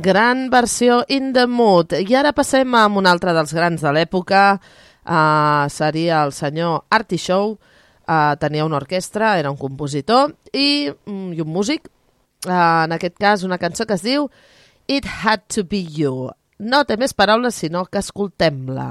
Gran versió In the Mood. I ara passem a un altre dels grans de l'època. Seria el senyor Artie Shaw. Tenia una orquestra, era un compositor i un músic. En aquest cas, una cançó que es diu It Had to Be You. No té més paraules, sinó que escoltem-la.